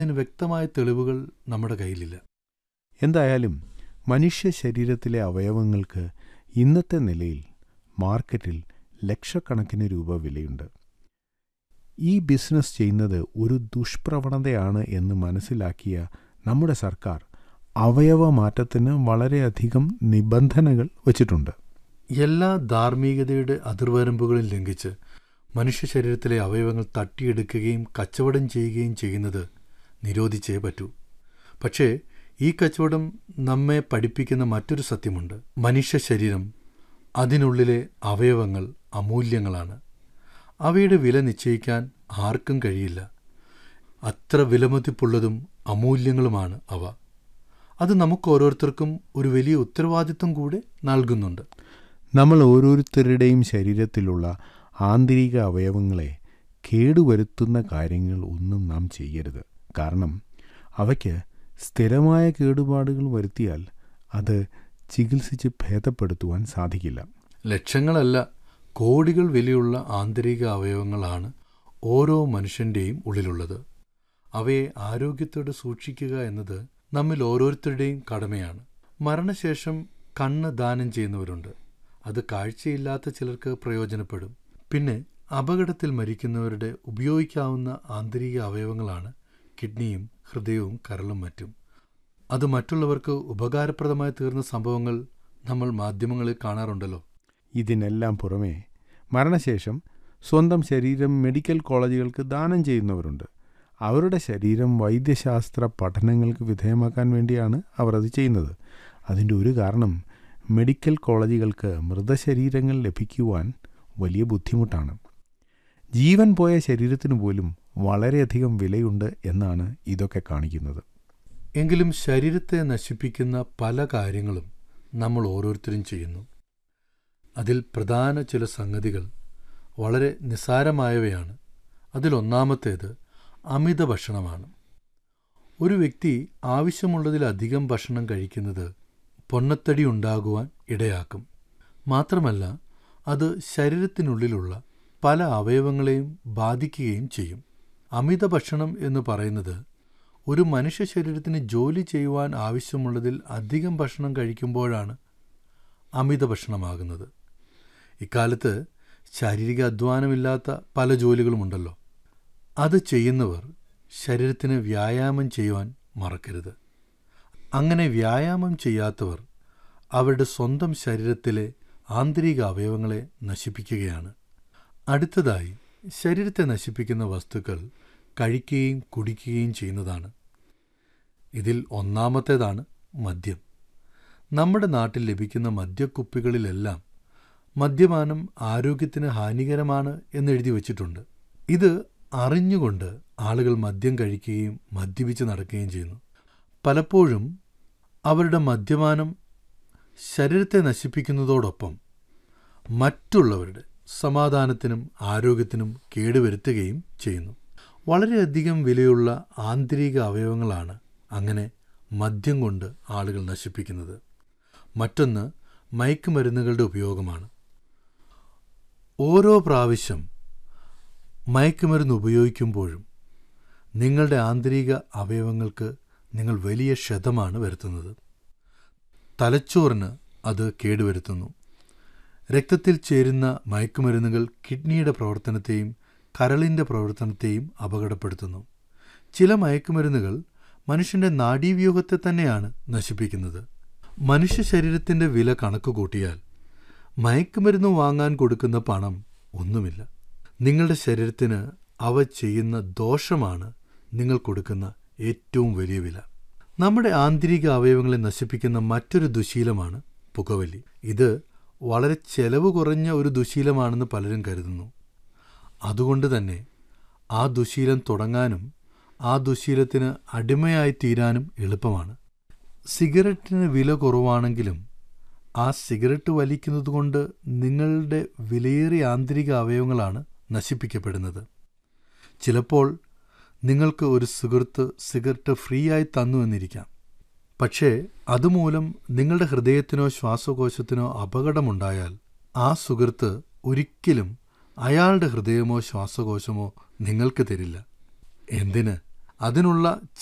അതിന് വ്യക്തമായ തെളിവുകൾ നമ്മുടെ കയ്യിലില്ല. എന്തായാലും മനുഷ്യ ശരീരത്തിലെ അവയവങ്ങൾക്ക് ഇന്നത്തെ നിലയിൽ മാർക്കറ്റിൽ ലക്ഷക്കണക്കിന് രൂപ വിലയുണ്ട്. ഈ ബിസിനസ് ചെയ്യുന്നത് ഒരു ദുഷ്പ്രവണതയാണ് എന്ന് മനസ്സിലാക്കിയ നമ്മുടെ സർക്കാർ അവയവമാറ്റത്തിന് വളരെയധികം നിബന്ധനകൾ വച്ചിട്ടുണ്ട്. എല്ലാ ധാർമ്മികതയുടെ അതിർവരമ്പുകളും ലംഘിച്ച് മനുഷ്യ ശരീരത്തിലെ അവയവങ്ങൾ തട്ടിയെടുക്കുകയും കച്ചവടം ചെയ്യുകയും ചെയ്യുന്നത് നിരോധിച്ചേ പറ്റൂ. പക്ഷേ ഈ കച്ചവടം നമ്മെ പഠിപ്പിക്കുന്ന മറ്റൊരു സത്യമുണ്ട്. മനുഷ്യ ശരീരം, അതിനുള്ളിലെ അവയവങ്ങൾ അമൂല്യങ്ങളാണ്. അവയുടെ വില നിശ്ചയിക്കാൻ ആർക്കും കഴിയില്ല. അത്ര വിലമതിപ്പുള്ളതും അമൂല്യങ്ങളുമാണ് അവ. അത് നമുക്ക് ഓരോരുത്തർക്കും ഒരു വലിയ ഉത്തരവാദിത്വം കൂടെ നൽകുന്നുണ്ട്. നമ്മൾ ഓരോരുത്തരുടെയും ശരീരത്തിലുള്ള ആന്തരിക അവയവങ്ങളെ കേടുവരുത്തുന്ന കാര്യങ്ങൾ ഒന്നും നാം ചെയ്യരുത്. കാരണം അവയ്ക്ക് സ്ഥിരമായ കേടുപാടുകൾ വരുത്തിയാൽ അത് ചികിത്സിച്ച് ഭേദപ്പെടുത്തുവാൻ സാധിക്കില്ല. ലക്ഷങ്ങളല്ല, കോടികൾ വിലയുള്ള ആന്തരിക അവയവങ്ങളാണ് ഓരോ മനുഷ്യൻ്റെയും ഉള്ളിലുള്ളത്. അവയെ ആരോഗ്യത്തോടെ സൂക്ഷിക്കുക എന്നത് നമ്മിൽ ഓരോരുത്തരുടെയും കടമയാണ്. മരണശേഷം കണ്ണ് ദാനം ചെയ്യുന്നവരുണ്ട്. അത് കാഴ്ചയില്ലാത്ത ചിലർക്ക് പ്രയോജനപ്പെടും. പിന്നെ അപകടത്തിൽ മരിക്കുന്നവരുടെ ഉപയോഗിക്കാവുന്ന ആന്തരിക അവയവങ്ങളാണ് കിഡ്നിയും ഹൃദയവും കരളും മറ്റും. അത് മറ്റുള്ളവർക്ക് ഉപകാരപ്രദമായി തീർന്ന സംഭവങ്ങൾ നമ്മൾ മാധ്യമങ്ങളിൽ കാണാറുണ്ടല്ലോ. ഇതിനെല്ലാം പുറമെ മരണശേഷം സ്വന്തം ശരീരം മെഡിക്കൽ കോളേജുകൾക്ക് ദാനം ചെയ്യുന്നവരുണ്ട്. അവരുടെ ശരീരം വൈദ്യശാസ്ത്ര പഠനങ്ങൾക്ക് വിധേയമാക്കാൻ വേണ്ടിയാണ് അവർ അത് ചെയ്യുന്നത്. അതിൻ്റെ ഒരു കാരണം മെഡിക്കൽ കോളേജുകൾക്ക് മൃതശരീരങ്ങൾ ലഭിക്കുവാൻ വലിയ ബുദ്ധിമുട്ടാണ്. ജീവൻ പോയ ശരീരത്തിന് പോലും വളരെയധികം വിലയുണ്ട് എന്നാണ് ഇതൊക്കെ കാണിക്കുന്നത്. എങ്കിലും ശരീരത്തെ നശിപ്പിക്കുന്ന പല കാര്യങ്ങളും നമ്മൾ ഓരോരുത്തരും ചെയ്യുന്നു. അതിൽ പ്രധാന ചില സംഗതികൾ വളരെ നിസ്സാരമായവയാണ്. അതിലൊന്നാമത്തേത് അമിത ഭക്ഷണമാണ്. ഒരു വ്യക്തി ആവശ്യമുള്ളതിലധികം ഭക്ഷണം കഴിക്കുന്നത് പൊണ്ണത്തടി ഉണ്ടാകുവാൻ ഇടയാക്കും. മാത്രമല്ല, അത് ശരീരത്തിനുള്ളിലുള്ള പല അവയവങ്ങളെയും ബാധിക്കുകയും ചെയ്യും. അമിത ഭക്ഷണം എന്ന് പറയുന്നത് ഒരു മനുഷ്യ ശരീരത്തിന് ജോലി ചെയ്യുവാൻ ആവശ്യമുള്ളതിൽ അധികം ഭക്ഷണം കഴിക്കുമ്പോഴാണ് അമിത ഭക്ഷണമാകുന്നത്. ഇക്കാലത്ത് ശാരീരിക അധ്വാനമില്ലാത്ത പല ജോലികളുമുണ്ടല്ലോ. അത് ചെയ്യുന്നവർ ശരീരത്തിന് വ്യായാമം ചെയ്യുവാൻ മറക്കരുത്. അങ്ങനെ വ്യായാമം ചെയ്യാത്തവർ അവരുടെ സ്വന്തം ശരീരത്തിലെ ആന്തരിക അവയവങ്ങളെ നശിപ്പിക്കുകയാണ്. അടുത്തതായി, ശരീരത്തെ നശിപ്പിക്കുന്ന വസ്തുക്കൾ കഴിക്കുകയും കുടിക്കുകയും ചെയ്യുന്നതാണ്. ഇതിൽ ഒന്നാമത്തേതാണ് മദ്യം. നമ്മുടെ നാട്ടിൽ ലഭിക്കുന്ന മദ്യക്കുപ്പികളിലെല്ലാം മദ്യപാനം ആരോഗ്യത്തിന് ഹാനികരമാണ് എന്നെഴുതി വച്ചിട്ടുണ്ട്. ഇത് അറിഞ്ഞുകൊണ്ട് ആളുകൾ മദ്യം കഴിക്കുകയും മദ്യപിച്ച് നടക്കുകയും ചെയ്യുന്നു. പലപ്പോഴും അവരുടെ മദ്യപാനം ശരീരത്തെ നശിപ്പിക്കുന്നതോടൊപ്പം മറ്റുള്ളവരുടെ സമാധാനത്തിനും ആരോഗ്യത്തിനും കേടുവരുത്തുകയും ചെയ്യുന്നു. വളരെയധികം വിലയുള്ള ആന്തരിക അവയവങ്ങളാണ് അങ്ങനെ മദ്യം കൊണ്ട് ആളുകൾ നശിപ്പിക്കുന്നത്. മറ്റൊന്ന് മയക്കുമരുന്നുകളുടെ ഉപയോഗമാണ്. ഓരോ പ്രാവശ്യം മയക്കുമരുന്ന് ഉപയോഗിക്കുമ്പോഴും നിങ്ങളുടെ ആന്തരിക അവയവങ്ങൾക്ക് നിങ്ങൾ വലിയ ക്ഷതമാണ് വരുത്തുന്നത്. തലച്ചോറിന് അത് കേടുവരുത്തുന്നു. രക്തത്തിൽ ചേരുന്ന മയക്കുമരുന്നുകൾ കിഡ്നിയുടെ പ്രവർത്തനത്തെയും കരളിൻ്റെ പ്രവർത്തനത്തെയും അപകടപ്പെടുത്തുന്നു. ചില മയക്കുമരുന്നുകൾ മനുഷ്യൻ്റെ നാഡീവ്യൂഹത്തെ തന്നെയാണ് നശിപ്പിക്കുന്നത്. മനുഷ്യ ശരീരത്തിൻ്റെ വില കണക്ക് കൂട്ടിയാൽ മയക്കുമരുന്ന് വാങ്ങാൻ കൊടുക്കുന്ന പണം ഒന്നുമില്ല. നിങ്ങളുടെ ശരീരത്തിന് അവ ചെയ്യുന്ന ദോഷമാണ് നിങ്ങൾ കൊടുക്കുന്ന ഏറ്റവും വലിയ വില. നമ്മുടെ ആന്തരിക അവയവങ്ങളെ നശിപ്പിക്കുന്ന മറ്റൊരു ദുശീലമാണ് പുകവലി. ഇത് വളരെ ചെലവ് കുറഞ്ഞ ഒരു ദുശീലമാണെന്ന് പലരും കരുതുന്നു. അതുകൊണ്ട് തന്നെ ആ ദുശീലം തുടങ്ങാനും ആ ദുശീലത്തിന് അടിമയായി തീരാനും എളുപ്പമാണ്. സിഗരറ്റിന് വില കുറവാണെങ്കിലും ആ സിഗരറ്റ് വലിക്കുന്നതുകൊണ്ട് നിങ്ങളുടെ വിലയേറിയ ആന്തരിക അവയവങ്ങളാണ് നശിപ്പിക്കപ്പെടുന്നത്. ചിലപ്പോൾ നിങ്ങൾക്ക് ഒരു സുഹൃത്ത് സിഗരറ്റ് ഫ്രീ ആയി തന്നു എന്നിരിക്കാം. പക്ഷേ അതുമൂലം നിങ്ങളുടെ ഹൃദയത്തിനോ ശ്വാസകോശത്തിനോ അപകടമുണ്ടായാൽ ആ സുഹൃത്ത് ഒരിക്കലും അയാളുടെ ഹൃദയമോ ശ്വാസകോശമോ നിങ്ങൾക്ക് തരില്ല. എന്തിന്? അതിനുള്ള